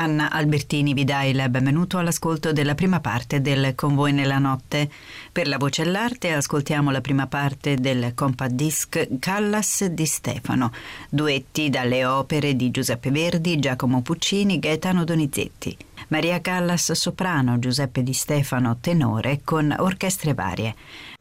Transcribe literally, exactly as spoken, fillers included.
Anna Albertini vi dà il benvenuto all'ascolto della prima parte del Con voi nella notte. Per la voce all'arte ascoltiamo la prima parte del compact disc Callas di Stefano, duetti dalle opere di Giuseppe Verdi, Giacomo Puccini, Gaetano Donizetti. Maria Callas soprano, Giuseppe Di Stefano tenore con orchestre varie.